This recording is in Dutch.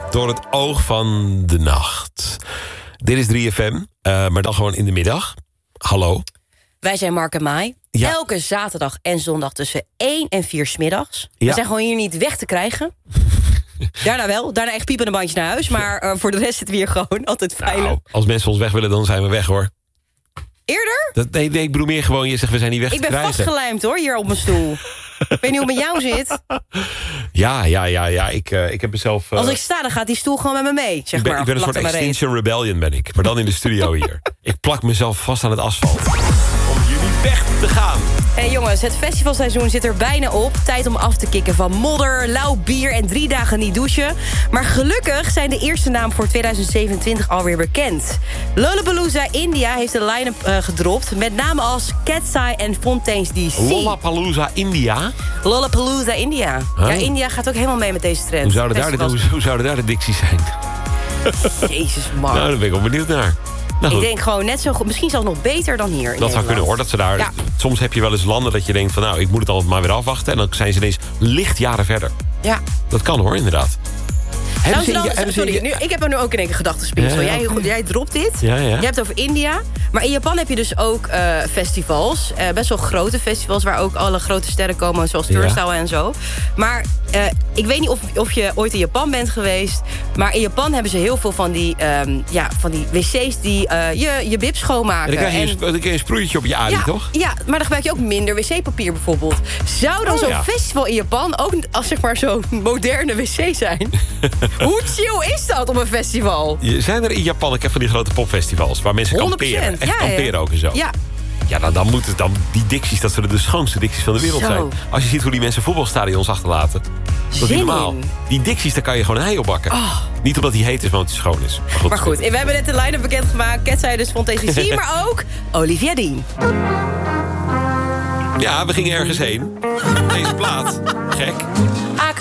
Door het oog van de nacht. Dit is 3FM, maar dan gewoon in de middag. Hallo. Wij zijn Mark en Mai. Ja. Elke zaterdag en zondag tussen 1 en 4 's middags. Ja. We zijn gewoon hier niet weg te krijgen. Daarna wel. Daarna echt piepende bandjes naar huis. Maar voor de rest zitten we hier gewoon altijd veilig. Nou, als mensen ons weg willen, dan zijn we weg, hoor. Eerder? Nee, ik bedoel meer gewoon, je zegt we zijn niet weg te Ik ben krijgen. vastgelijmd hoor, hier op mijn stoel. Ik weet niet hoe het met jou zit. Ja. Ik heb mezelf... Als ik sta, dan gaat die stoel gewoon met me mee. Zeg ik ben maar, een soort Extinction Rebellion, ben ik. Maar dan in de studio hier. Ik plak mezelf vast aan het asfalt. Om jullie weg te gaan. Hey jongens, het festivalseizoen zit er bijna op. Tijd om af te kicken van modder, lauw bier en 3 dagen niet douchen. Maar gelukkig zijn de eerste namen voor 2027 alweer bekend. Lollapalooza India heeft de line-up gedropt. Met namen als Cat's Eye en Fontaine's DC. Lollapalooza India? Lollapalooza India. Huh? Ja, India gaat ook helemaal mee met deze trend. Hoe zouden daar de dicties zijn? Jezus, man. Nou, daar ben ik wel benieuwd naar. Nou, Ik goed. denk gewoon net zo goed, misschien zelfs nog beter dan hier. Dat zou kunnen, hoor. Dat ze daar, Ja. Soms heb je wel eens landen dat je denkt van... nou, ik moet het altijd maar weer afwachten. En dan zijn ze ineens licht jaren verder. Ja. Dat kan, hoor, inderdaad. Ik heb er nu ook in één keer gedachtenspinsel. Ja. Jij dropt dit. Ja. Je hebt het over India. Maar in Japan heb je dus ook festivals. Best wel grote festivals waar ook alle grote sterren komen. Zoals Turnstile en zo. Maar ik weet niet of je ooit in Japan bent geweest. Maar in Japan hebben ze heel veel van die wc's die je bib schoonmaken. En dan krijg je een sproeitje op je adi, toch? Ja, maar dan gebruik je ook minder wc-papier bijvoorbeeld. Zou dan zo'n festival in Japan ook als zeg maar zo'n moderne wc zijn? Hoe chill is dat op een festival? Zijn er in Japan, ik heb van die grote popfestivals... waar mensen 100%, kamperen. Echt kamperen ook en zo. Ja. Ja, dan moeten het dan die dicties, dat zullen de schoonste dicties van de wereld Zo. zijn. Als je ziet hoe die mensen voetbalstadions achterlaten. Dat is niet Zin normaal. in. Die dicties, daar kan je gewoon een ei op bakken. Niet omdat hij heet is, maar omdat hij schoon is. Maar goed, we hebben net de line-up bekendgemaakt. Cat zei dus Fontaine's DC, maar ook Olivia Dean. Ja, we gingen ergens heen. Deze plaat. Gek. I